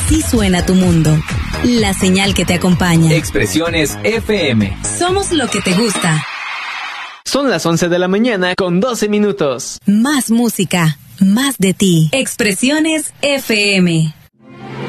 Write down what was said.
Así suena tu mundo. La señal que te acompaña. Expresiones FM. Somos lo que te gusta. Son las 11 de la mañana con 12 minutos. Más música, más de ti. Expresiones FM.